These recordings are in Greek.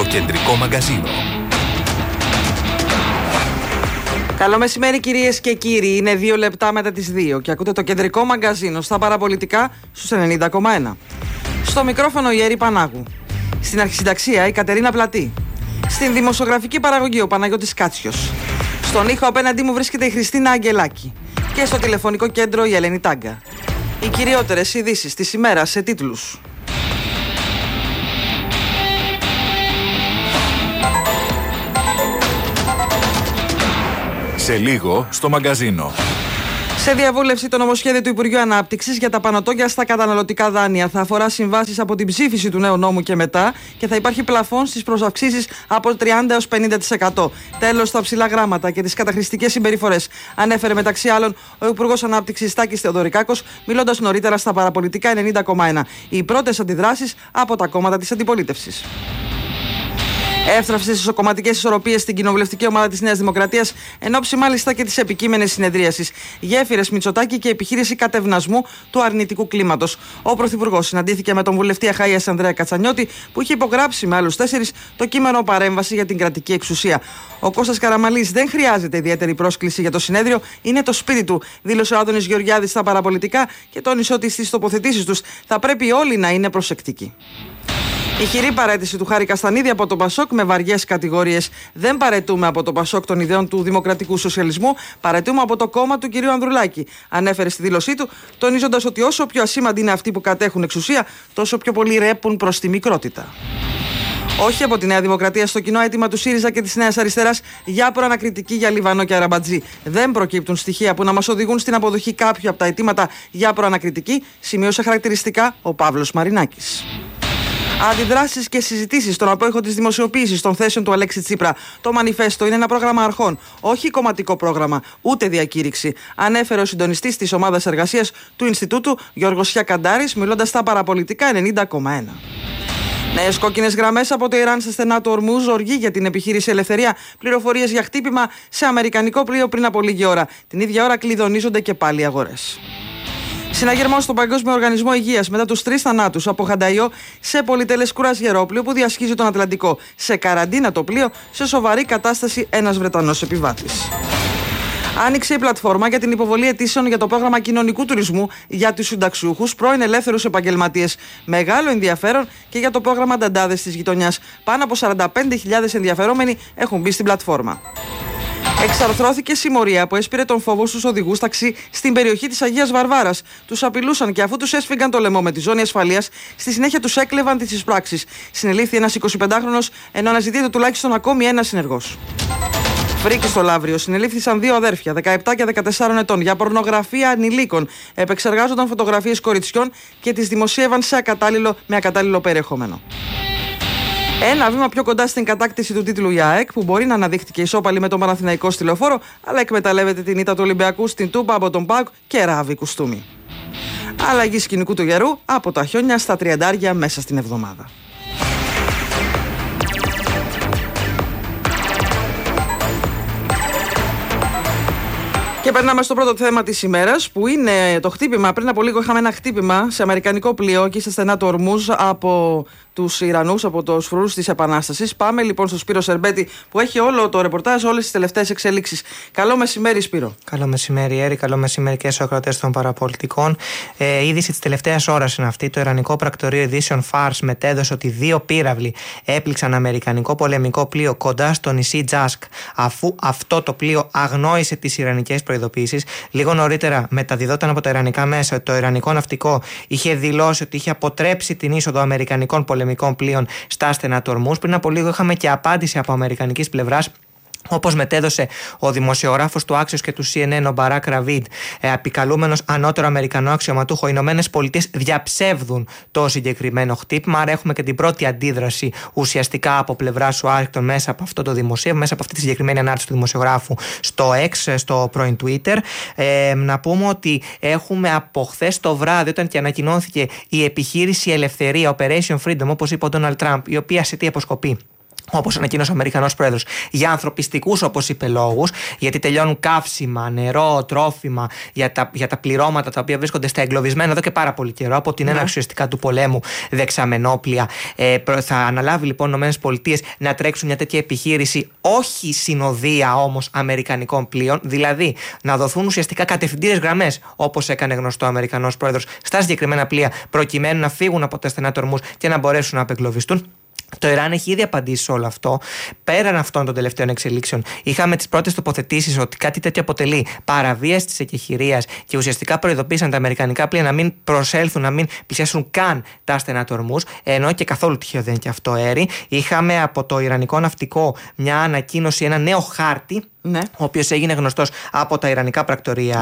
Το κεντρικό μαγκαζίνο. Καλό μεσημέρι κυρίες και κύριοι, είναι 2 λεπτά μετά τις 2 και ακούτε το κεντρικό μαγκαζίνο στα παραπολιτικά στους 90,1. Στο μικρόφωνο η Έρη Πανάγου. Στην αρχισυνταξία η Κατερίνα Πλατή. Στην δημοσιογραφική παραγωγή ο Παναγιώτης Κάτσιος. Στον ήχο απέναντί μου βρίσκεται η Χριστίνα Αγγελάκη. Και στο τηλεφωνικό κέντρο η Ελένη Τάγκα. Οι κυριότερες ειδήσεις της ημέρας σε τίτλους. Σε λίγο στο μαγκαζίνο. Σε διαβούλευση το νομοσχέδιο του Υπουργείου Ανάπτυξης για τα πανωτόκια στα καταναλωτικά δάνεια θα αφορά συμβάσεις από την ψήφιση του νέου νόμου και μετά και θα υπάρχει πλαφόν στις προσαυξήσεις από 30% έως 50%. Τέλος στα ψηλά γράμματα και τις καταχρηστικές συμπεριφορές, ανέφερε μεταξύ άλλων ο Υπουργός Ανάπτυξης Τάκης Θεοδωρικάκος, μιλώντας νωρίτερα στα παραπολιτικά 90,1. Οι πρώτες αντιδράσεις από τα κόμματα της αντιπολίτευσης. Εύθραυσε στις ισοκομματικές ισορροπίες στην κοινοβουλευτική ομάδα της Νέας Δημοκρατίας, εν ώψη μάλιστα και της επικείμενης συνεδρίασης. Γέφυρες Μητσοτάκη και επιχείρηση κατευνασμού του αρνητικού κλίματος. Ο Πρωθυπουργός συναντήθηκε με τον βουλευτή Αχαΐας Ανδρέα Κατσανιώτη, που είχε υπογράψει με άλλους 4 το κείμενο παρέμβαση για την κρατική εξουσία. Ο Κώστας Καραμανλής δεν χρειάζεται ιδιαίτερη πρόσκληση για το συνέδριο, είναι το σπίτι του, δήλωσε ο Άδωνης Γεωργιάδης στα παραπολιτικά και τόνισε ότι στις τοποθετήσεις τους θα πρέπει όλοι να είναι προσεκτικοί. Ηχηρή παραίτηση του Χάρη Καστανίδη από τον Πασόκ με βαριές κατηγορίες. Δεν παραιτούμε από τον Πασόκ των ιδεών του δημοκρατικού σοσιαλισμού, παραιτούμε από το κόμμα του κ. Ανδρουλάκη, ανέφερε στη δήλωσή του, τονίζοντας ότι όσο πιο ασήμαντοι είναι αυτοί που κατέχουν εξουσία, τόσο πιο πολύ ρέπουν προς τη μικρότητα. Όχι από τη Νέα Δημοκρατία στο κοινό αίτημα του ΣΥΡΙΖΑ και της Νέας Αριστεράς για προανακριτική για Λιβανό και Αραμπατζή. Δεν προκύπτουν στοιχεία που να μας οδηγούν στην αποδοχή κάποιου από τα αιτήματα για προανακριτική, σημείωσε χαρακτηριστικά ο Παύλος Μαρινάκης. Αντιδράσεις και συζητήσεις στον απόϊχο της δημοσιοποίησης των θέσεων του Αλέξη Τσίπρα. Το μανιφέστο είναι ένα πρόγραμμα αρχών, όχι κομματικό πρόγραμμα, ούτε διακήρυξη, ανέφερε ο συντονιστής της ομάδας εργασίας του Ινστιτούτου, Γιώργος Χιακαντάρης, μιλώντας στα παραπολιτικά 90,1. Νέες κόκκινες γραμμές από το Ιράν σε στενά του Ορμούζ, οργή για την επιχείρηση Ελευθερία, πληροφορίες για χτύπημα σε αμερικανικό πλοίο πριν από λίγη ώρα. Την ίδια ώρα κλειδονίζονται και πάλι οι αγορές. Συναγερμός στον Παγκόσμιο Οργανισμό Υγείας μετά τους 3 θανάτους από χανταϊό σε πολυτελές κουρασγερόπλοιο που διασχίζει τον Ατλαντικό. Σε καραντίνα το πλοίο, σε σοβαρή κατάσταση ένας Βρετανός επιβάτης. Άνοιξε η πλατφόρμα για την υποβολή αιτήσεων για το πρόγραμμα κοινωνικού τουρισμού για τους συνταξιούχους, πρώην ελεύθερους επαγγελματίες. Μεγάλο ενδιαφέρον και για το πρόγραμμα Νταντάδες της γειτονιάς. Πάνω από 45.000 ενδιαφερόμενοι έχουν μπει στην πλατφόρμα. Εξαρθρώθηκε συμμορία που έσπηρε τον φόβο στους οδηγούς ταξί στην περιοχή της Αγίας Βαρβάρας. Τους απειλούσαν και αφού τους έσφυγαν το λαιμό με τη ζώνη ασφαλείας, στη συνέχεια τους έκλεβαν τις εισπράξεις. Συνελήφθη ένας 25χρονος, ενώ αναζητείται τουλάχιστον ακόμη ένας συνεργός. Φρίκη στο Λαύριο. Συνελήφθησαν 2 αδέρφια, 17 και 14 ετών, για πορνογραφία ανηλίκων. Επεξεργάζονταν φωτογραφίες κοριτσιών και τις δημοσίευαν με ακατάλληλο περιεχόμενο. Ένα βήμα πιο κοντά στην κατάκτηση του τίτλου η ΑΕΚ, που μπορεί να αναδείχθηκε ισόπαλη με τον Παναθηναϊκό στη Λεωφόρο, αλλά εκμεταλλεύεται την ήττα του Ολυμπιακού στην Τούμπα από τον ΠΑΟΚ και ράβει κουστούμι. Αλλαγή σκηνικού του γερού από τα χιόνια στα 30 μέσα στην εβδομάδα. Και περνάμε στο πρώτο θέμα της ημέρας, που είναι το χτύπημα. Πριν από λίγο είχαμε ένα χτύπημα σε αμερικανικό πλοίο εκεί στα στενά του Ορμούζ από τους Ιρανούς, από τους φρουρούς της Επανάστασης. Πάμε λοιπόν στον Σπύρο Σερμπέτη, που έχει όλο το ρεπορτάζ, όλες τις τελευταίες εξελίξεις. Καλό μεσημέρι, Σπύρο. Καλό μεσημέρι, Έρη. Καλό μεσημέρι και στους ακροατές των παραπολιτικών. Είδηση της τελευταίας ώρας είναι αυτή. Το Ιρανικό Πρακτορείο Ειδήσεων Fars μετέδωσε ότι 2 πύραυλοι έπληξαν αμερικανικό πολεμικό πλοίο κοντά στο νησί Τζάσκ, αφού αυτό το πλοίο αγνόησε τις ιρανικές προειδοποιήσεις. Λίγο νωρίτερα μεταδιδόταν από τα ιρανικά μέσα ότι το ιρανικό ναυτικό είχε δηλώσει ότι είχε αποτρέψει την είσοδο αμερικανικών πολεμικών πλοίων στα στενά του Ορμούζ. Πριν από λίγο είχαμε και απάντηση από αμερικανικής πλευράς, όπως μετέδωσε ο δημοσιογράφος του Axios και του CNN, ο Μπαράκ Ραβίντ, επικαλούμενος ανώτερο Αμερικανό αξιωματούχο. Οι Ηνωμένες Πολιτείες διαψεύδουν το συγκεκριμένο χτύπημα. Άρα έχουμε και την πρώτη αντίδραση ουσιαστικά από πλευράς Ουάσιγκτον μέσα από αυτό το δημοσίευμα, μέσα από αυτή τη συγκεκριμένη ανάρτηση του δημοσιογράφου στο X, στο πρώην Twitter. Να πούμε ότι έχουμε από χθες το βράδυ, όταν και ανακοινώθηκε η επιχείρηση Ελευθερία, Operation Freedom, όπως είπε ο Ντόναλντ Τραμπ, η οποία σε τι αποσκοπεί? όπως ανακοίνωσε ο Αμερικανός πρόεδρος, για ανθρωπιστικούς, όπως είπε, λόγους, γιατί τελειώνουν καύσιμα, νερό, τρόφιμα για τα πληρώματα τα οποία βρίσκονται στα εγκλωβισμένα εδώ και πάρα πολύ καιρό από την έναρξη ουσιαστικά του πολέμου δεξαμενόπλια. Θα αναλάβει λοιπόν οι ΗΠΑ να τρέξουν μια τέτοια επιχείρηση, όχι συνοδεία όμως αμερικανικών πλοίων, δηλαδή να δοθούν ουσιαστικά κατευθυντήρες γραμμές, όπως έκανε γνωστό ο Αμερικανός πρόεδρος, στα συγκεκριμένα πλοία, προκειμένου να φύγουν από τα στενά του ορμούς και να μπορέσουν να απεγκλωβιστούν. Το Ιράν έχει ήδη απαντήσει σε όλο αυτό. Πέραν αυτών των τελευταίων εξελίξεων, είχαμε τις πρώτες τοποθετήσεις ότι κάτι τέτοιο αποτελεί παραβίαση της εκεχηρίας και ουσιαστικά προειδοποίησαν τα αμερικανικά πλοία να μην προσέλθουν, να μην πλησιάσουν καν τα στενά του ορμούς, ενώ και καθόλου τυχαίο δεν είναι και αυτό έρη. Είχαμε από το Ιρανικό ναυτικό μια ανακοίνωση, ένα νέο χάρτη. Ναι. Ο οποίος έγινε γνωστός από τα ιρανικά πρακτορεία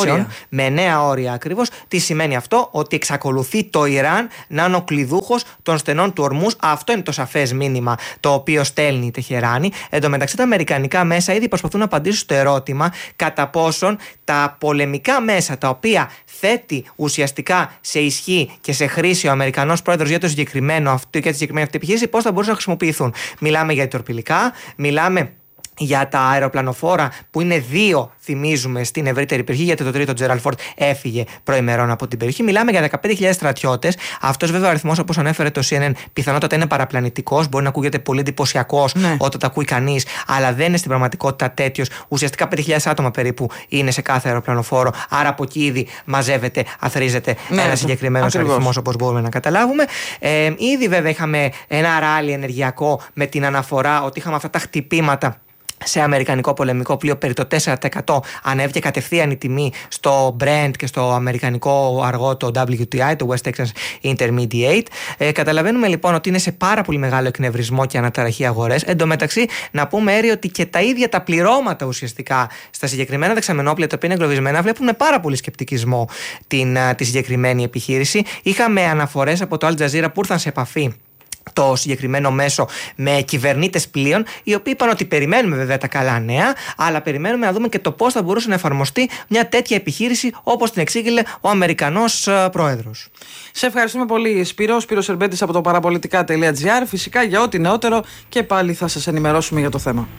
με νέα όρια ακριβώς. Τι σημαίνει αυτό? Ότι εξακολουθεί το Ιράν να είναι ο κλειδούχος των στενών του ορμούς. Αυτό είναι το σαφές μήνυμα το οποίο στέλνει η Τεχεράνη. Εν τω μεταξύ, τα αμερικανικά μέσα ήδη προσπαθούν να απαντήσουν στο ερώτημα κατά πόσον τα πολεμικά μέσα τα οποία θέτει ουσιαστικά σε ισχύ και σε χρήση ο Αμερικανός πρόεδρος για τη συγκεκριμένη αυτή επιχείρηση, πώς θα μπορούσαν να χρησιμοποιηθούν. Μιλάμε για τορπιλικά, μιλάμε για τα αεροπλανοφόρα που είναι 2, θυμίζουμε, στην ευρύτερη περιοχή, γιατί το τρίτο Gerald Ford έφυγε προημερών από την περιοχή. Μιλάμε για 15.000 στρατιώτες. Αυτός βέβαια ο αριθμός, όπως ανέφερε το CNN, πιθανότατα είναι παραπλανητικός. Μπορεί να ακούγεται πολύ εντυπωσιακός όταν τα ακούει κανείς, αλλά δεν είναι στην πραγματικότητα τέτοιος. Ουσιαστικά 5.000 άτομα περίπου είναι σε κάθε αεροπλανοφόρο. Άρα από εκεί ήδη μαζεύεται, αθροίζεται ένα συγκεκριμένος αριθμός, όπως μπορούμε να καταλάβουμε. Ήδη βέβαια είχαμε ένα ράλι ενεργειακό με την αναφορά ότι είχαμε αυτά τα χτυπήματα σε αμερικανικό πολεμικό πλοίο, περί το 4% ανέβηκε κατευθείαν η τιμή στο Brent και στο αμερικανικό αργό, το WTI, το West Texas Intermediate. Καταλαβαίνουμε λοιπόν ότι είναι σε πάρα πολύ μεγάλο εκνευρισμό και αναταραχή αγορές. Εν τω μεταξύ, να πούμε, Έρη, ότι και τα ίδια τα πληρώματα ουσιαστικά στα συγκεκριμένα δεξαμενόπλια τα οποία είναι εγκλωβισμένα βλέπουν με πάρα πολύ σκεπτικισμό τη συγκεκριμένη επιχείρηση. Είχαμε αναφορές από το Al Jazeera που ήρθαν σε επαφή το συγκεκριμένο μέσο με κυβερνήτες πλοίων, οι οποίοι είπαν ότι περιμένουμε βέβαια τα καλά νέα, αλλά περιμένουμε να δούμε και το πώς θα μπορούσε να εφαρμοστεί μια τέτοια επιχείρηση, όπως την εξήγηλε ο Αμερικανός πρόεδρος. Σε ευχαριστούμε πολύ, Σπύρο. Σπύρος Σερμπέντης από το παραπολιτικά.gr. Φυσικά για ό,τι νεότερο και πάλι θα σας ενημερώσουμε για το θέμα.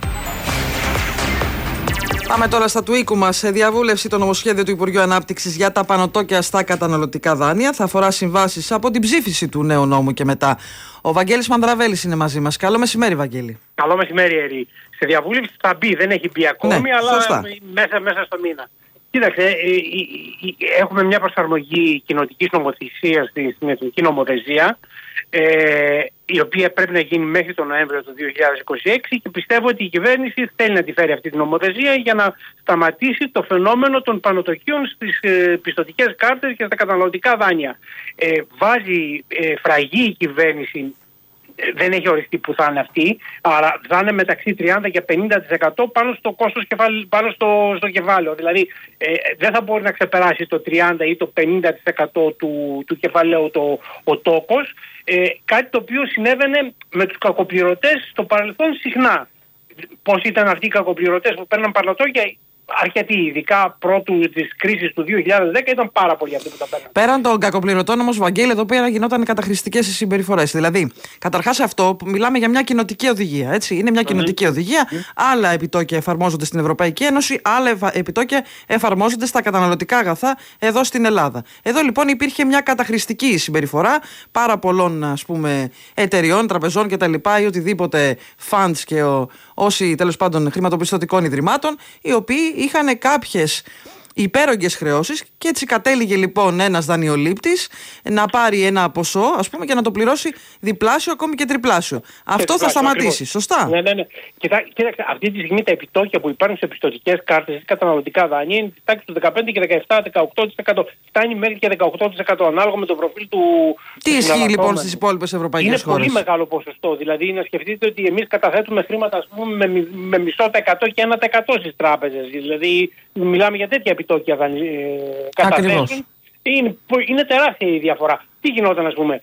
Πάμε τώρα στα του οίκου μας. Σε διαβούλευση το νομοσχέδιο του Υπουργείου Ανάπτυξης για τα πανωτόκια στα καταναλωτικά δάνεια θα αφορά συμβάσεις από την ψήφιση του νέου νόμου και μετά. Ο Βαγγέλης Μανδραβέλης είναι μαζί μας. Καλό μεσημέρι, Βαγγέλη. Καλό μεσημέρι, Ερή. Σε διαβούλευση θα μπει, δεν έχει μπει ακόμη, αλλά μέσα στο μήνα. Κοίταξε, έχουμε μια προσαρμογή κοινοτικής νομοθεσίας στην εθνική νομοθεσία, η οποία πρέπει να γίνει μέχρι τον Νοέμβριο του 2026 και πιστεύω ότι η κυβέρνηση θέλει να τη φέρει αυτή την νομοθεσία για να σταματήσει το φαινόμενο των πανωτοκίων στις πιστωτικές κάρτες και στα καταναλωτικά δάνεια. Βάζει φραγή η κυβέρνηση, δεν έχει οριστεί που θα είναι αυτή, αλλά θα είναι μεταξύ 30% και 50% πάνω στο κόστος πάνω στο κεφάλαιο. Δηλαδή δεν θα μπορεί να ξεπεράσει το 30% ή το 50% του κεφαλαίου ο τόκος, κάτι το οποίο συνέβαινε με τους κακοπληρωτές στο παρελθόν συχνά. Πώς ήταν αυτοί οι κακοπληρωτές που παίρναν πανωτόκια? Αρκετοί, ειδικά πρώτου της κρίσης του 2010, ήταν πάρα πολλοί αυτοί που τα παίρναν. Πέραν των κακοπληρωτών όμως, Βαγγέλη, εδώ πέρα γινόταν καταχρηστικές συμπεριφορές. Δηλαδή, καταρχάς αυτό που μιλάμε για μια κοινοτική οδηγία. Έτσι. Είναι μια κοινοτική οδηγία. Άλλα επιτόκια εφαρμόζονται στην Ευρωπαϊκή Ένωση, άλλα επιτόκια εφαρμόζονται στα καταναλωτικά αγαθά εδώ στην Ελλάδα. Εδώ λοιπόν υπήρχε μια καταχρηστική συμπεριφορά πάρα πολλών, ας πούμε, εταιριών, τραπεζών κτλ. Ή οτιδήποτε funds και όσοι τέλος πάντων χρηματοπιστωτικών ιδρυμάτων, οι οποίοι είχαν κάποιες υπέρογγες χρεώσεις και έτσι κατέληγε λοιπόν ένας δανειολήπτης να πάρει ένα ποσό, ας πούμε, και να το πληρώσει διπλάσιο, ακόμη και τριπλάσιο. Αυτό θα σταματήσει, ακριβώς. Σωστά. Ναι. Κοίταξε, αυτή τη στιγμή τα επιτόκια που υπάρχουν σε πιστωτικές κάρτες ή καταναλωτικά δάνεια είναι της τάξης του 15 και 17-18%. Φτάνει μέχρι και 18% ανάλογα με το προφίλ του. Τι ισχύει λοιπόν στις υπόλοιπες ευρωπαϊκές χώρες? Είναι πολύ μεγάλο ποσοστό. Δηλαδή, να σκεφτείτε ότι εμείς καταθέτουμε χρήματα, ας πούμε, με μισό τα 100 και 1% στις τράπεζες. Δηλαδή, μιλάμε για τέτοια επιτόκια καταθέσεων. Είναι τεράστια η διαφορά. Τι γινόταν, ας πούμε?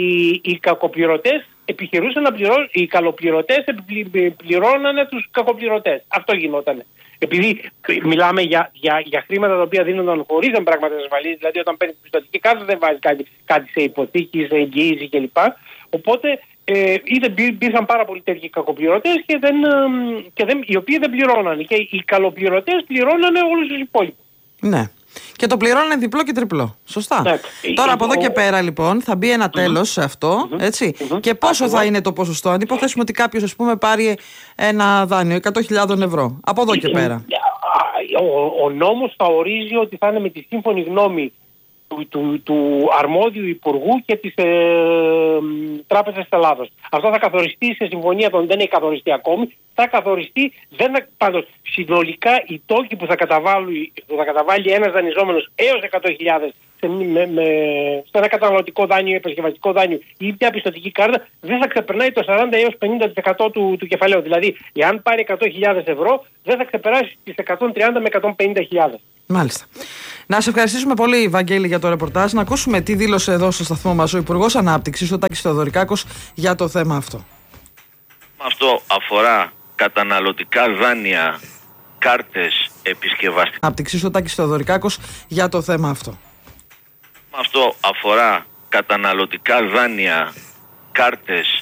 Οι κακοπληρωτές επιχειρούσαν να πληρώσουν, οι καλοπληρωτές πληρώνανε τους κακοπληρωτές. Αυτό γινόταν. Επειδή μιλάμε για χρήματα τα οποία δίνονταν χωρίς εμπράγματες ασφαλείς, δηλαδή όταν παίρνεις πιστωτική κάρτα δεν βάζει κάτι σε υποθήκη, σε εγγύηση κλπ. Οπότε Υπήρχαν πάρα πολλοί τέτοιοι κακοπληρωτές οι οποίοι δεν πληρώνανε. Και οι καλοπληρωτές πληρώνανε όλους τους υπόλοιπους. Ναι. Και το πληρώνανε διπλό και τριπλό. Σωστά. Ναι. Τώρα από εδώ και πέρα λοιπόν θα μπει ένα τέλος σε αυτό. Έτσι. Και πόσο θα είναι το ποσοστό? Αν υποθέσουμε ότι κάποιος, ας πούμε, πάρει ένα δάνειο 100.000 ευρώ. Από εδώ και πέρα. Ο νόμος θα ορίζει ότι θα είναι με τη σύμφωνη γνώμη του αρμόδιου υπουργού και της Τράπεζας της Ελλάδος. Αυτό θα καθοριστεί σε συμφωνία των, δεν έχει καθοριστεί ακόμη, θα καθοριστεί, πάντως συνολικά οι τόκοι που θα καταβάλει ένας δανειζόμενος έως 100.000 σε ένα καταναλωτικό δάνειο, επισκευαστικό δάνειο ή μια πιστωτική κάρτα, δεν θα ξεπερνάει το 40 έως 50% του κεφαλαίου. Δηλαδή, εάν πάρει 100.000 ευρώ, δεν θα ξεπεράσει τις 130 με 150.000. Μάλιστα. Να σε ευχαριστήσουμε πολύ, Βαγγέλη, για το ρεπορτάζ. Να ακούσουμε τι δήλωσε εδώ στο σταθμό μας ο Υπουργός Ανάπτυξης, ο Τάκης Θεοδωρικάκος, για το θέμα αυτό. Αυτό αφορά καταναλωτικά δάνεια, κάρτες, επισκευαστικά. Ανάπτυξης, ο Τάκης Θεοδωρικάκος, για το θέμα αυτό. Αυτό αφορά καταναλωτικά δάνεια, κάρτες,